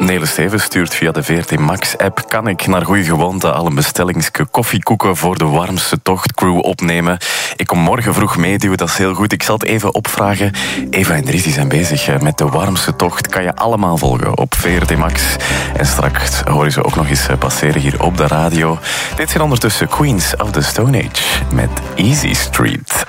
Nele Steven stuurt via de VRT Max-app: kan ik naar goede gewoonte al een bestellingske koffiekoeken voor de warmste tochtcrew opnemen? Ik kom morgen vroeg meeduwen, dat is heel goed. Ik zal het even opvragen. Eva en Dries zijn bezig met de warmste tocht. Kan je allemaal volgen op VRT Max. En straks hoor je ze ook nog eens passeren hier op de radio. Dit zijn ondertussen Queens of the Stone Age met Easy Street.